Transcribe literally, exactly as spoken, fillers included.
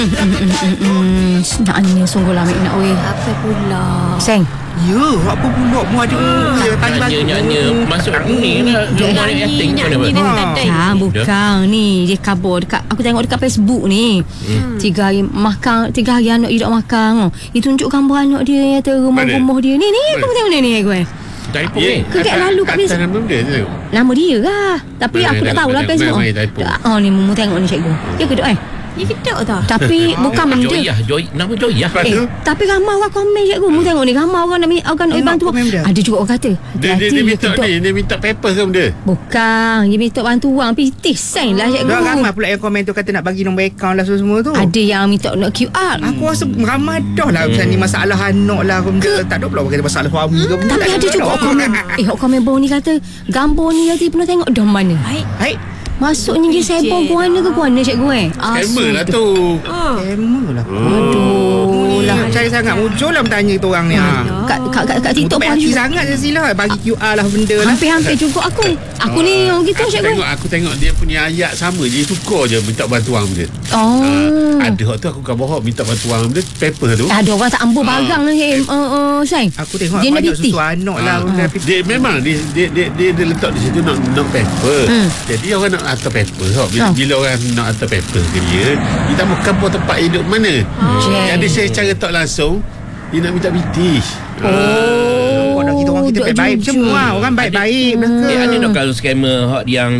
Senaknya sungguh lah nak weh. Apa pula? Seng. Ya, apa pula mu ada ya, pagi-pagi. Nyanyi masuk ni lah. Rumah ni acting ke apa? Bukan, bukan ni dia kabur dekat, aku tengok dekat Facebook ni. Hmm. Tiga hari makan, tiga hari anak dia tak makan. Dia tunjuk gambar anak dia yang rumah-rumah dia. Ni ni aku tengok ni ni gue. Typo ni. Kekek lalu kat Facebook. Nama dia tu. Nama dia lah. Tapi aku tak tahulah Facebook. Oh ni mu tengok ni cikgu. Dia kedok eh. Dia kedok tau. Tapi bukan benda. Joyah, Joy, nama Joyah. Eh, tapi ramai orang komen cikgu. Mu tengok ni ramai orang nak orang nak bantu. Ada juga orang kata. Dia dia, dia minta ni, dia minta paper ke benda? Bukan, dia minta bantuan pitih sign lah cikgu. Dah ramai pula yang komen tu kata nak bagi nombor akaun lah semua tu. Ada yang minta nak Q R. Aku rasa ramai dah lah macam ni masalah anak lah benda. Tak ada pula kata masalah suami ke benda. Tapi ada juga orang komen. Eh, orang komen bawah ni kata gambar ni nanti pernah tengok dah mana. Baik. Baik. Maksudnya dia sembang guana ke guana cikgu eh? Scammer lah tu. Scammer lah. Aduh lah. Percaya sangat muncul lah bertanya tu orang ni. Kat kat kat, kat TikTok pagi sangat je sila bagi Q R lah benda lah. Hampir-hampir juga aku. Aku ni orang gitu cikgu. Tengok aku tengok dia punya ayat sama je, tukar je minta bantuan benda. Oh. Ada hak tu aku kan bawa minta bantuan benda paper tu. Ada orang tak ambil barang ni eh uh, say. Aku tengok dia banyak susu anak lah. Dia memang dia dia dia letak di situ nak nak paper. Jadi orang nak hantar paper so, bila, oh. bila orang nak hantar paper ke dia dia tak bukan pun tempat hidup mana oh. Jadi saya cara tak langsung dia nak minta bitih. Oh, oh. Kita orang kita baik-baik semua. Orang baik-baik. Dia ada nak kalau scammer hak yang